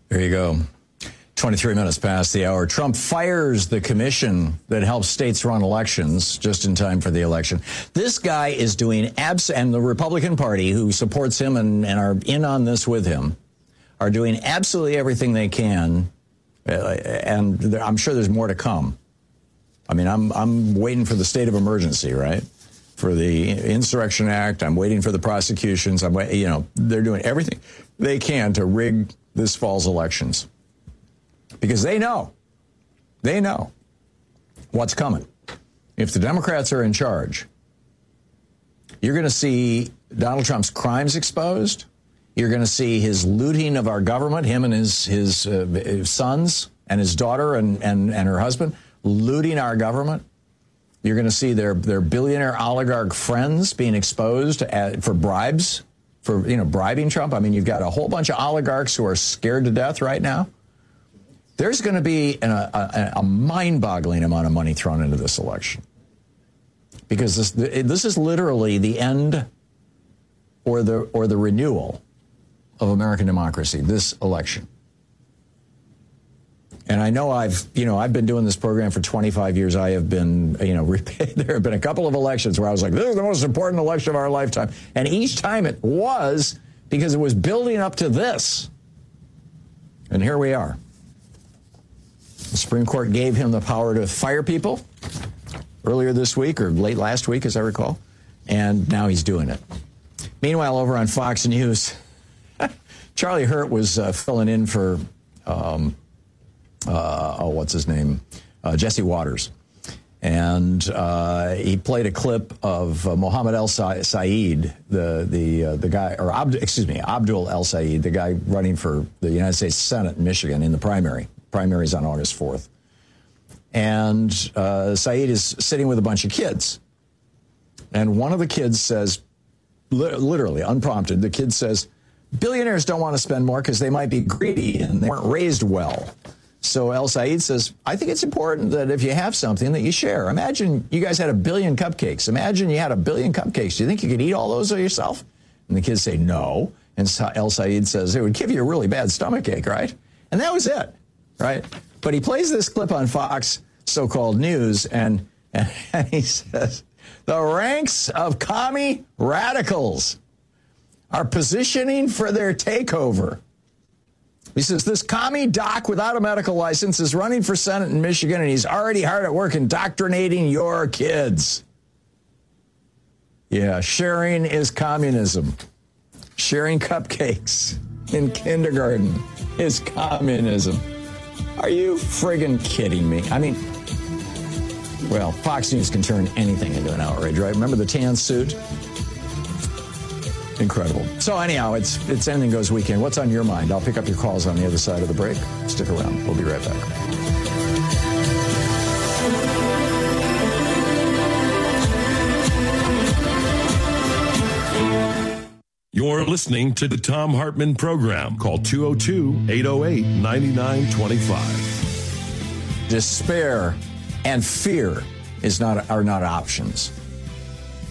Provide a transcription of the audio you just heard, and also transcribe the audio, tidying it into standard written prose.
There you go. 23 minutes past the hour. Trump fires the commission that helps states run elections just in time for the election. This guy is doing and the Republican Party, who supports him and are in on this with him, are doing absolutely everything they can. And I'm sure there's more to come. I mean, I'm waiting for the state of emergency, right? For the Insurrection Act. I'm waiting for the prosecutions. They're doing everything they can to rig this fall's elections. Because they know what's coming. If the Democrats are in charge, you're going to see Donald Trump's crimes exposed. You're going to see his looting of our government, him and his sons and his daughter and her husband looting our government. You're going to see their billionaire oligarch friends being exposed for bribes, for bribing Trump. I mean, you've got a whole bunch of oligarchs who are scared to death right now. There's going to be a mind-boggling amount of money thrown into this election, because this is literally the end or the renewal of American democracy. This election. And I know I've been doing this program for 25 years. I have been, there have been a couple of elections where I was like, this is the most important election of our lifetime. And each time it was, because it was building up to this. And here we are. The Supreme Court gave him the power to fire people earlier this week, or late last week, as I recall. And now he's doing it. Meanwhile, over on Fox News, Charlie Hurt was filling in for, what's his name? Jesse Waters. And he played a clip of Mohammed El-Sayed, the guy, or Abdul El-Sayed, the guy running for the United States Senate in Michigan in the primary. Primaries on August 4th. And Saeed is sitting with a bunch of kids. And one of the kids says, literally, unprompted, the kid says, billionaires don't want to spend more because they might be greedy and they weren't raised well. So El-Sayed says, I think it's important that if you have something that you share. Imagine you guys had 1 billion cupcakes. Imagine you had 1 billion cupcakes. Do you think you could eat all those yourself? And the kids say, no. And El-Sayed says, it would give you a really bad stomachache, right? And that was it. Right? But he plays this clip on Fox, so-called news, and he says, the ranks of commie radicals are positioning for their takeover. He says, this commie doc without a medical license is running for Senate in Michigan, and he's already hard at work indoctrinating your kids. Yeah, sharing is communism. Sharing cupcakes in kindergarten is communism. Are you friggin' kidding me? I mean, well, Fox News can turn anything into an outrage, right? Remember the tan suit? Incredible. So anyhow, it's Anything Goes weekend. What's on your mind? I'll pick up your calls on the other side of the break. Stick around. We'll be right back. You're listening to the Thom Hartmann Program. Call 202-808-9925. Despair and fear are not options.